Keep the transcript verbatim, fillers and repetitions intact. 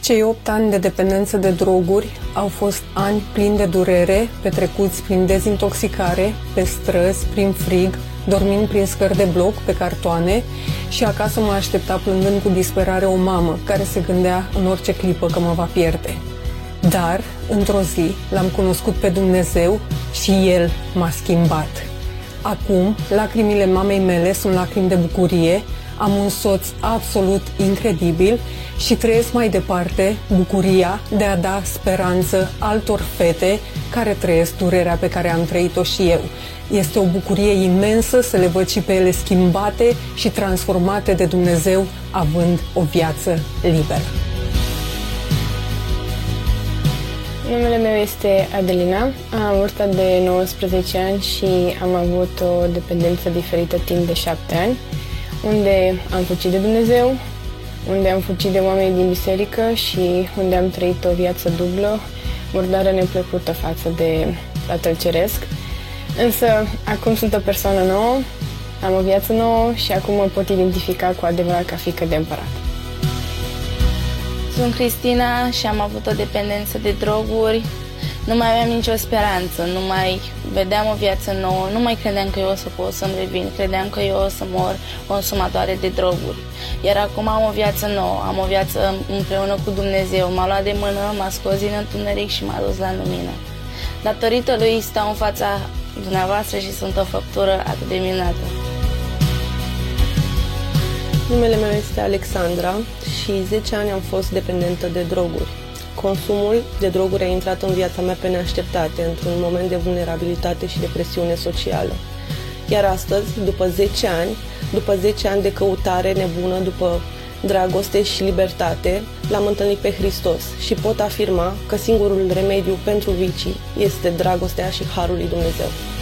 Cei opt ani de dependență de droguri au fost ani plini de durere, petrecuți prin dezintoxicare, pe străzi, prin frig, dormind prin scări de bloc, pe cartoane, și acasă mă aștepta plângând cu disperare o mamă care se gândea în orice clipă că mă va pierde. Dar, într-o zi, l-am cunoscut pe Dumnezeu și El m-a schimbat. Acum, lacrimile mamei mele sunt lacrimi de bucurie, am un soț absolut incredibil și trăiesc mai departe bucuria de a da speranță altor fete care trăiesc durerea pe care am trăit-o și eu. Este o bucurie imensă să le văd și pe ele schimbate și transformate de Dumnezeu, având o viață liberă. Numele meu este Adelina, am vârsta de nouăsprezece ani și am avut o dependență diferită timp de șapte ani, unde am fugit de Dumnezeu, unde am fugit de oameni din biserică și unde am trăit o viață dublă, murdară neplăcută față de Tatăl Ceresc. Însă acum sunt o persoană nouă, am o viață nouă și acum mă pot identifica cu adevărat ca fiică de împărat. Sunt Cristina și am avut o dependență de droguri. Nu mai aveam nicio speranță, nu mai vedeam o viață nouă, nu mai credeam că eu o să pot să-mi revin, credeam că eu o să mor consumatoare de droguri. Iar acum am o viață nouă, am o viață împreună cu Dumnezeu, m-a luat de mână, m-a scos din întuneric și m-a dus la lumină. Datorită lui stau în fața dumneavoastră și sunt o făptură atât de minunată. Numele meu este Alexandra și zece ani am fost dependentă de droguri. Consumul de droguri a intrat în viața mea pe neașteptate, într-un moment de vulnerabilitate și de presiune socială. Iar astăzi, după zece ani, după zece ani de căutare nebună, după dragoste și libertate, l-am întâlnit pe Hristos și pot afirma că singurul remediu pentru vicii este dragostea și harul lui Dumnezeu.